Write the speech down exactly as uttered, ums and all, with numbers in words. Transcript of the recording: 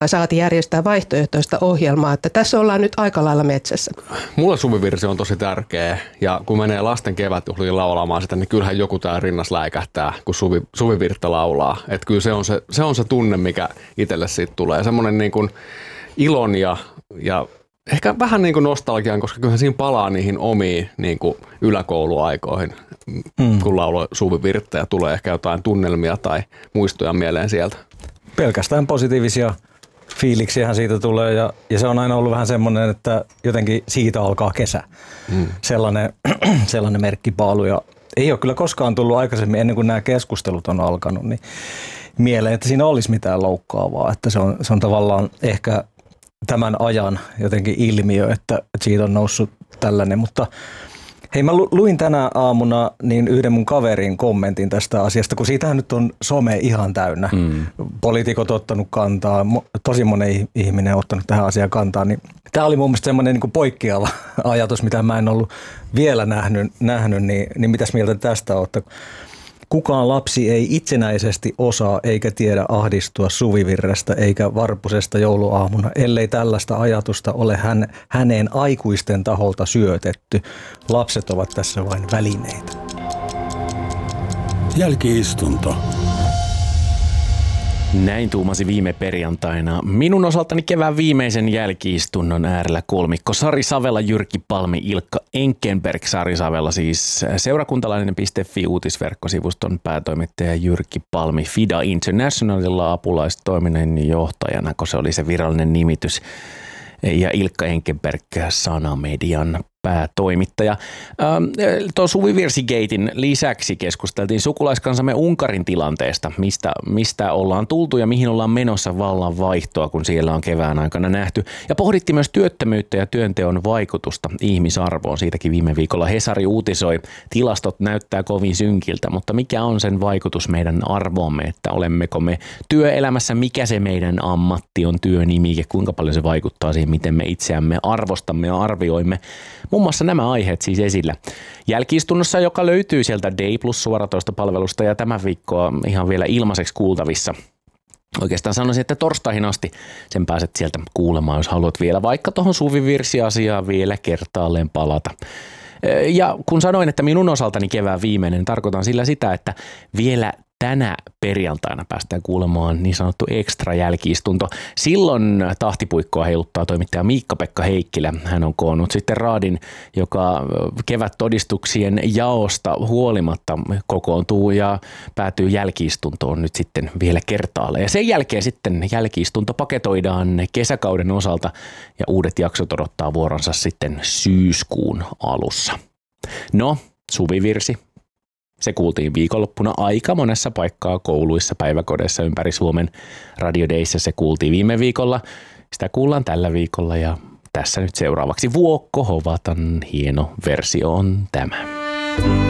saati järjestää vaihtoehtoista ohjelmaa, että tässä ollaan nyt aika lailla metsässä. Mulle suvivirsi on tosi tärkeä ja kun menee lasten kevätjuhliin laulamaan sitä, niin kyllähän joku tää rinnas läikähtää, kun suvi, suvivirttä laulaa. Että kyllä se on se, se on se tunne, mikä itselle siitä tulee. Semmoinen niin kuin ilon ja, ja ehkä vähän niin kuin nostalgiaan, koska kyllähän siinä palaa niihin omiin niin kuin yläkouluaikoihin, mm. kun laulaa suvivirttä ja tulee ehkä jotain tunnelmia tai muistoja mieleen sieltä. Pelkästään positiivisia fiiliksiähän siitä tulee ja, ja se on aina ollut vähän semmoinen, että jotenkin siitä alkaa kesä. Mm. Sellainen, sellainen merkkipaalu ja ei ole kyllä koskaan tullut aikaisemmin ennen kuin nämä keskustelut on alkanut, niin mieleen, että siinä olisi mitään loukkaavaa, että se on, se on tavallaan ehkä tämän ajan jotenkin ilmiö, että, että siitä on noussut tällainen, mutta hei, mä luin tänä aamuna niin yhden mun kaverin kommentin tästä asiasta, kun siitähän nyt on some ihan täynnä. Mm. Poliitikot ottanut kantaa, tosi monen ihminen on ottanut tähän asiaan kantaa, niin tämä oli mun mielestä semmoinen niin kuin poikkeava ajatus, mitä mä en ollut vielä nähnyt, nähnyt niin, niin mitäs mieltä tästä olette? Kukaan lapsi ei itsenäisesti osaa eikä tiedä ahdistua suvivirrestä eikä varpusesta jouluaamuna, ellei tällaista ajatusta ole hän, häneen aikuisten taholta syötetty. Lapset ovat tässä vain välineitä. Jälki-istunto. Näin tuumasi viime perjantaina. Minun osaltani kevään viimeisen jälki-istunnon äärellä kolmikko Sari Savela, Jyrki Palmi, Ilkka Enkenberg. Sari Savela siis seurakuntalainen piste fi uutisverkkosivuston päätoimittaja, Jyrki Palmi FIDA Internationalilla apulaistoiminnan johtajana, kun se oli se virallinen nimitys. Ja Ilkka Enkenberg Sanamedian päätoimittaja. Ähm, Tuon Suvivirsi-gaten lisäksi keskusteltiin sukulaiskansamme Unkarin tilanteesta, mistä, mistä ollaan tultu ja mihin ollaan menossa vallan vaihtoa, kun siellä on kevään aikana nähty. Ja pohdittiin myös työttömyyttä ja työnteon vaikutusta ihmisarvoon. Siitäkin viime viikolla Hesari uutisoi. Tilastot näyttää kovin synkiltä, mutta mikä on sen vaikutus meidän arvoomme, että olemmeko me työelämässä, mikä se meidän ammatti on, työnimike, kuinka paljon se vaikuttaa siihen, miten me itseämme arvostamme ja arvioimme. Muun muassa nämä aiheet siis esillä jälki-istunnossa, joka löytyy sieltä Day Plus suoratoistopalvelusta ja tämän viikkoa ihan vielä ilmaiseksi kuultavissa. Oikeastaan sanoisin, että torstaihin asti sen pääset sieltä kuulemaan, jos haluat vielä vaikka tuohon suvivirsi-asiaan vielä kertaalleen palata. Ja kun sanoin, että minun osaltani kevään viimeinen, niin tarkoitan sillä sitä, että vielä tänä perjantaina päästään kuulemaan niin sanottu ekstra jälki-istunto. Silloin tahtipuikkoa heiluttaa toimittaja Miikka-Pekka Heikkilä. Hän on koonnut sitten raadin, joka kevättodistuksien jaosta huolimatta kokoontuu ja päätyy jälki-istuntoon nyt sitten vielä kertaalleen. Ja sen jälkeen sitten jälki-istunto paketoidaan kesäkauden osalta ja uudet jaksot odottaa vuoronsa sitten syyskuun alussa. No, suvivirsi. Se kuultiin viikonloppuna aika monessa paikkaa kouluissa, päiväkodeissa ympäri Suomen. Radio Dayssä se kuultiin viime viikolla. Sitä kuullaan tällä viikolla ja tässä nyt seuraavaksi Vuokko Hovatan hieno versio on tämä.